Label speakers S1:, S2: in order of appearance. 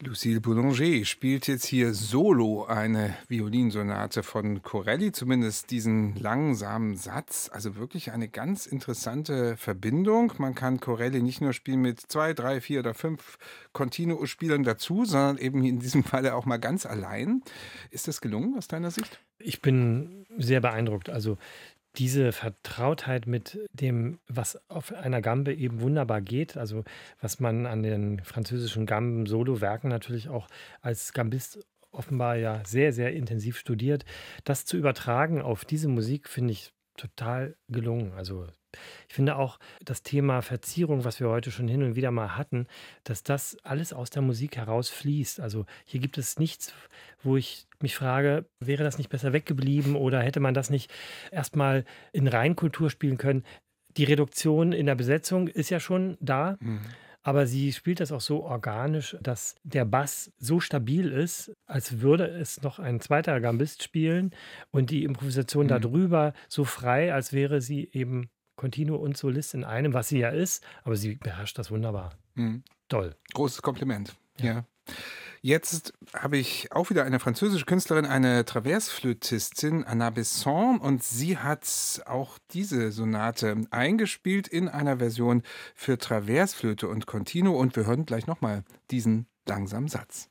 S1: Lucille Boulanger spielt jetzt hier solo eine Violinsonate von Corelli, zumindest diesen langsamen Satz. Also wirklich eine ganz interessante Verbindung. Man kann Corelli nicht nur spielen mit 2, 3, 4 oder 5 Continuo-Spielern dazu, sondern eben in diesem Falle auch mal ganz allein. Ist das gelungen aus deiner Sicht?
S2: Ich bin sehr beeindruckt. Also, diese Vertrautheit mit dem, was auf einer Gambe eben wunderbar geht, also, was man an den französischen Gamben-Solowerken natürlich auch als Gambist offenbar ja sehr, sehr intensiv studiert. Das zu übertragen auf diese Musik finde ich total gelungen. Also, ich finde auch das Thema Verzierung, was wir heute schon hin und wieder mal hatten, dass das alles aus der Musik herausfließt. Also, hier gibt es nichts, wo ich mich frage: „Wäre das nicht besser weggeblieben oder hätte man das nicht erst mal in Reinkultur spielen können?“ Die Reduktion in der Besetzung ist ja schon da,
S1: Mhm.
S2: aber sie spielt das auch so organisch, dass der Bass so stabil ist, als würde es noch ein zweiter Gambist spielen und die Improvisation da
S1: Mhm.
S2: drüber so frei, als wäre sie eben Continuo und Solist in einem, was sie ja ist, aber sie beherrscht das wunderbar.
S1: Mhm.
S2: Toll.
S1: Großes Kompliment.
S2: Ja.
S1: Ja. Jetzt habe ich auch wieder eine französische Künstlerin, eine Traversflötistin, Anna Besson, und sie hat auch diese Sonate eingespielt in einer Version für Traversflöte und Continuo, und wir hören gleich noch mal diesen langsamen Satz.